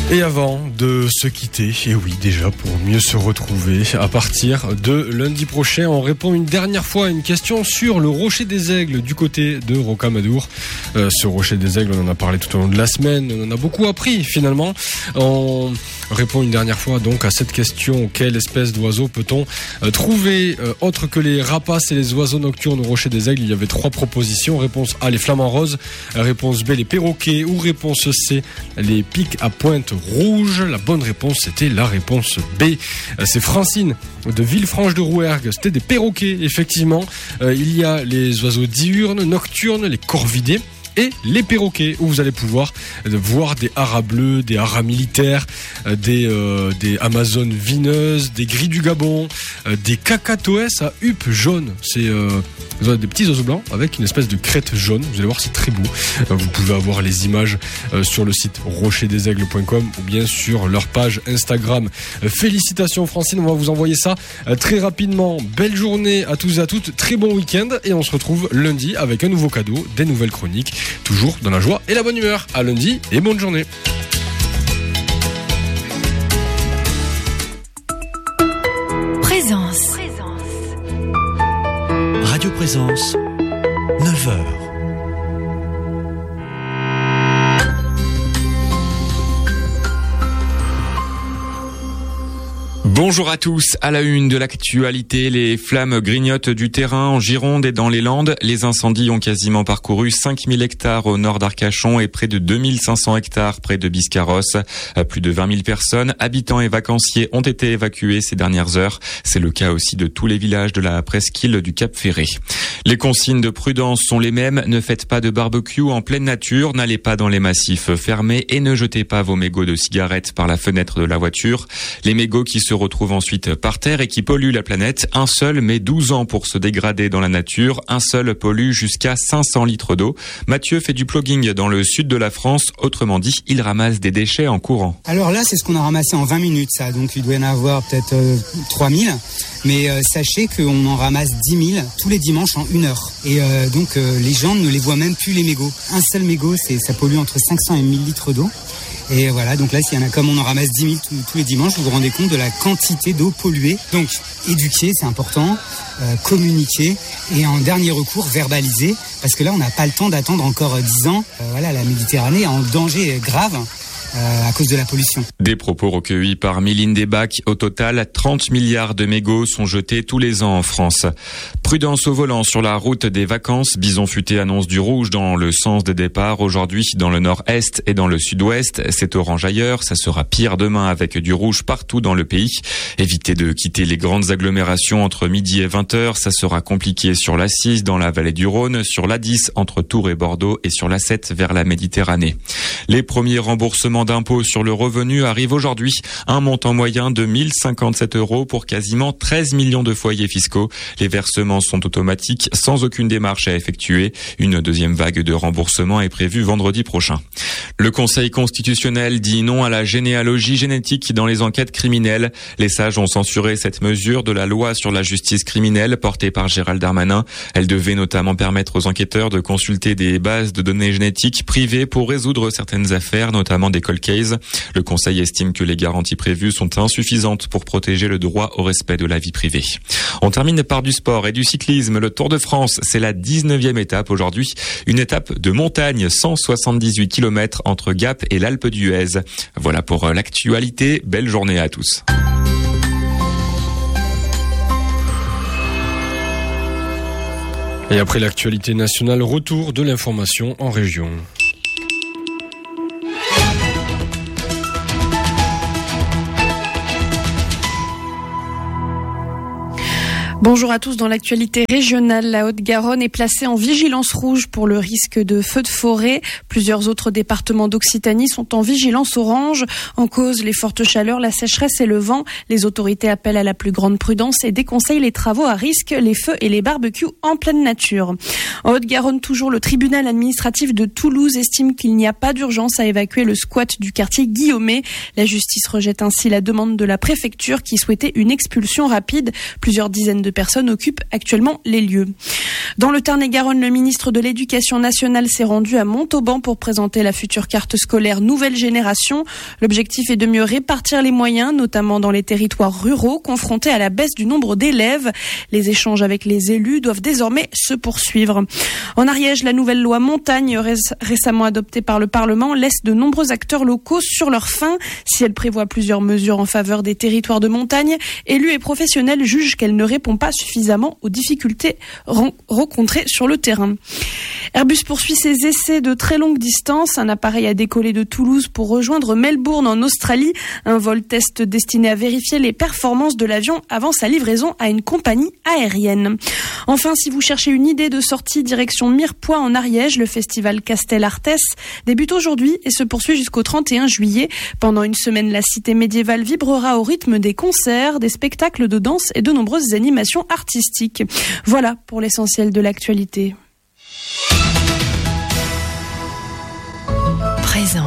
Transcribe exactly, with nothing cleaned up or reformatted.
Et avant de se quitter, et oui déjà pour mieux se retrouver, à partir de lundi prochain, on répond une dernière fois à une question sur le Rocher des Aigles du côté de Rocamadour. Euh, ce Rocher des Aigles, on en a parlé tout au long de la semaine, on en a beaucoup appris finalement. On répond une dernière fois donc à cette question: quelle espèce d'oiseau peut-on euh, trouver euh, autre que les rapaces et les oiseaux nocturnes au Rocher des Aigles? Il y avait trois propositions. Réponse A, les flamants roses. Réponse B, les perroquets. Ou réponse C, les pics à pointe rouge. La bonne réponse, c'était la réponse B. C'est Francine de Villefranche de Rouergue. C'était des perroquets, effectivement. Euh, il y a les oiseaux diurnes, nocturnes, les corvidés et les perroquets, où vous allez pouvoir voir des haras bleus, des haras militaires, des, euh, des amazones vineuses, des gris du Gabon, euh, des cacatoès à huppe jaune. C'est euh, des petits oiseaux blancs avec une espèce de crête jaune. Vous allez voir, c'est très beau. Euh, vous pouvez avoir les images euh, sur le site rocher des aigles point com ou bien sur leur page Instagram. Euh, félicitations Francine, on va vous envoyer ça euh, très rapidement. Belle journée à tous et à toutes, très bon week-end, et on se retrouve lundi avec un nouveau cadeau, des nouvelles chroniques. Toujours dans la joie et la bonne humeur. À lundi et bonne journée. Présence. Radio Présence, neuf heures. Bonjour à tous. À la une de l'actualité, les flammes grignotent du terrain en Gironde et dans les Landes. Les incendies ont quasiment parcouru cinq mille hectares au nord d'Arcachon et près de deux mille cinq cents hectares près de Biscarrosse. Plus de vingt mille personnes, habitants et vacanciers, ont été évacués ces dernières heures. C'est le cas aussi de tous les villages de la presqu'île du Cap Ferré. Les consignes de prudence sont les mêmes. Ne faites pas de barbecue en pleine nature, n'allez pas dans les massifs fermés et ne jetez pas vos mégots de cigarettes par la fenêtre de la voiture. Les mégots qui se retrouvent ensuite par terre et qui polluent la planète. Un seul met douze ans pour se dégrader dans la nature. Un seul pollue jusqu'à cinq cents litres d'eau. Mathieu fait du plogging dans le sud de la France. Autrement dit, il ramasse des déchets en courant. Alors là, c'est ce qu'on a ramassé en vingt minutes, ça. Donc il doit y en avoir peut-être euh, trois mille. Mais euh, sachez qu'on en ramasse dix mille tous les dimanches en une heure. Et euh, donc euh, les gens ne les voient même plus, les mégots. Un seul mégot, c'est, ça pollue entre cinq cents et mille litres d'eau. Et voilà, donc là, s'il y en a, comme on en ramasse dix mille tous, tous les dimanches, vous vous rendez compte de la quantité d'eau polluée. Donc, éduquer, c'est important, euh, communiquer, et en dernier recours, verbaliser, parce que là, on n'a pas le temps d'attendre encore dix ans. Euh, voilà, la Méditerranée est en danger grave. Euh, à cause de la pollution. Des propos recueillis par Mylène Desbac. Au total, trente milliards de mégots sont jetés tous les ans en France. Prudence au volant sur la route des vacances. Bison Futé annonce du rouge dans le sens des départs. Aujourd'hui, dans le nord-est et dans le sud-ouest, c'est orange ailleurs. Ça sera pire demain avec du rouge partout dans le pays. Évitez de quitter les grandes agglomérations entre midi et vingt heures. Ça sera compliqué sur l'A six dans la vallée du Rhône, sur l'A dix entre Tours et Bordeaux et sur l'A sept vers la Méditerranée. Les premiers remboursements d'impôts sur le revenu arrive aujourd'hui. Un montant moyen de mille cinquante-sept euros pour quasiment treize millions de foyers fiscaux. Les versements sont automatiques, sans aucune démarche à effectuer. Une deuxième vague de remboursement est prévue vendredi prochain. Le Conseil constitutionnel dit non à la généalogie génétique dans les enquêtes criminelles. Les sages ont censuré cette mesure de la loi sur la justice criminelle portée par Gérald Darmanin. Elle devait notamment permettre aux enquêteurs de consulter des bases de données génétiques privées pour résoudre certaines affaires, notamment des cold cases. Le Conseil estime que les garanties prévues sont insuffisantes pour protéger le droit au respect de la vie privée. On termine par du sport et du cyclisme. Le Tour de France, c'est la dix-neuvième étape aujourd'hui. Une étape de montagne, cent soixante-dix-huit kilomètres entre Gap et l'Alpe d'Huez. Voilà pour l'actualité. Belle journée à tous. Et après l'actualité nationale, retour de l'information en région. Bonjour à tous. Dans l'actualité régionale, la Haute-Garonne est placée en vigilance rouge pour le risque de feux de forêt. Plusieurs autres départements d'Occitanie sont en vigilance orange. En cause, les fortes chaleurs, la sécheresse et le vent. Les autorités appellent à la plus grande prudence et déconseillent les travaux à risque, les feux et les barbecues en pleine nature. En Haute-Garonne, toujours, le tribunal administratif de Toulouse estime qu'il n'y a pas d'urgence à évacuer le squat du quartier Guillaumet. La justice rejette ainsi la demande de la préfecture qui souhaitait une expulsion rapide. Plusieurs dizaines de de personnes occupent actuellement les lieux. Dans le Tarn-et-Garonne, le ministre de l'Éducation nationale s'est rendu à Montauban pour présenter la future carte scolaire nouvelle génération. L'objectif est de mieux répartir les moyens, notamment dans les territoires ruraux, confrontés à la baisse du nombre d'élèves. Les échanges avec les élus doivent désormais se poursuivre. En Ariège, la nouvelle loi montagne récemment adoptée par le Parlement laisse de nombreux acteurs locaux sur leur faim. Si elle prévoit plusieurs mesures en faveur des territoires de montagne, élus et professionnels jugent qu'elle ne répond pas suffisamment aux difficultés rencontrées sur le terrain. Airbus poursuit ses essais de très longue distance. Un appareil a décollé de Toulouse pour rejoindre Melbourne en Australie. Un vol test destiné à vérifier les performances de l'avion avant sa livraison à une compagnie aérienne. Enfin, si vous cherchez une idée de sortie direction Mirepoix en Ariège, le festival Castel Artès débute aujourd'hui et se poursuit jusqu'au trente et un juillet. Pendant une semaine, la cité médiévale vibrera au rythme des concerts, des spectacles de danse et de nombreuses animations artistiques. Voilà pour l'essentiel de l'actualité. Présent.